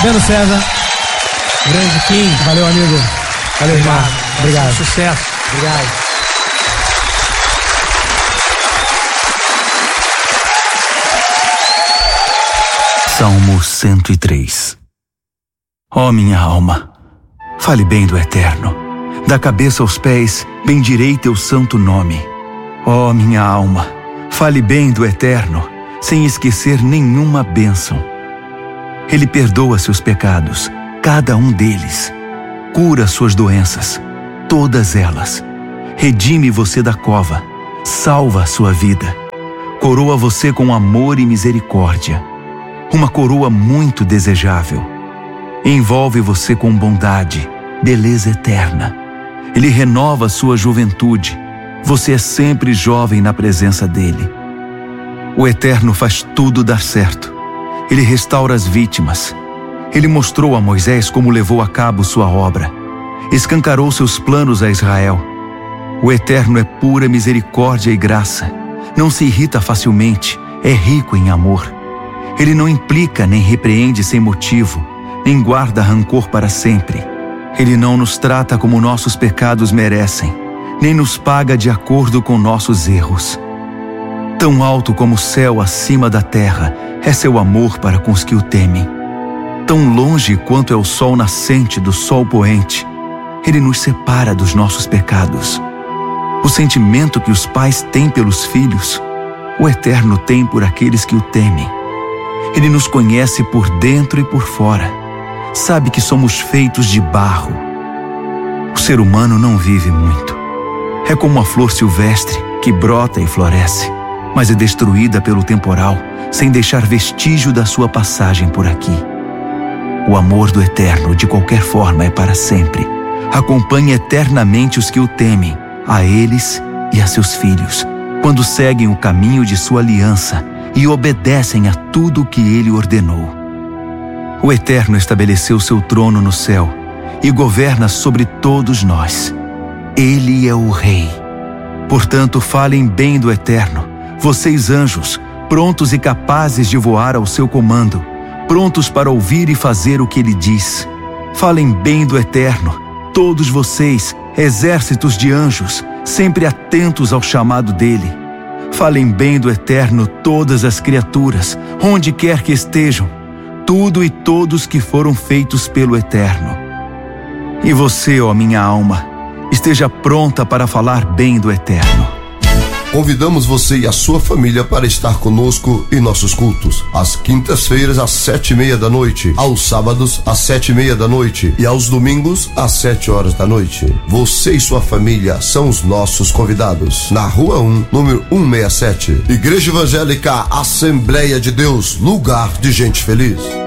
Adriano César. Grande Kim. Valeu, amigo. Valeu, irmão. Obrigado. Sucesso. Obrigado. Salmo 103. Ó minha alma, fale bem do Eterno. Da cabeça aos pés, bendirei teu santo nome. Ó minha alma, fale bem do Eterno, sem esquecer nenhuma bênção. Ele perdoa seus pecados, cada um deles. Cura suas doenças, todas elas. Redime você da cova, salva a sua vida. Coroa você com amor e misericórdia. Uma coroa muito desejável. Envolve você com bondade, beleza eterna. Ele renova sua juventude. Você é sempre jovem na presença dele. O Eterno faz tudo dar certo. Ele restaura as vítimas. Ele mostrou a Moisés como levou a cabo sua obra. Escancarou seus planos a Israel. O Eterno é pura misericórdia e graça. Não se irrita facilmente, é rico em amor. Ele não implica nem repreende sem motivo, nem guarda rancor para sempre. Ele não nos trata como nossos pecados merecem, nem nos paga de acordo com nossos erros. Tão alto como o céu acima da terra é seu amor para com os que o temem. Tão longe quanto é o sol nascente do sol poente, ele nos separa dos nossos pecados. O sentimento que os pais têm pelos filhos, o Eterno tem por aqueles que o temem. Ele nos conhece por dentro e por fora. Sabe que somos feitos de barro. O ser humano não vive muito. É como a flor silvestre que brota e floresce, mas é destruída pelo temporal, sem deixar vestígio da sua passagem por aqui. O amor do Eterno, de qualquer forma, é para sempre. Acompanha eternamente os que o temem, a eles e a seus filhos, quando seguem o caminho de sua aliança e obedecem a tudo o que ele ordenou. O Eterno estabeleceu seu trono no céu e governa sobre todos nós. Ele é o Rei. Portanto, falem bem do Eterno, vocês anjos, prontos e capazes de voar ao seu comando, prontos para ouvir e fazer o que ele diz. Falem bem do Eterno, todos vocês, exércitos de anjos, sempre atentos ao chamado dele. Falem bem do Eterno todas as criaturas, onde quer que estejam, tudo e todos que foram feitos pelo Eterno. E você, ó minha alma, esteja pronta para falar bem do Eterno. Convidamos você e a sua família para estar conosco em nossos cultos. Às quintas-feiras, às 7:30 da noite. Aos sábados, às 7:30 da noite. E aos domingos, às 7 horas da noite. Você e sua família são os nossos convidados. Na Rua 1, número 167. Igreja Evangélica Assembleia de Deus, lugar de gente feliz.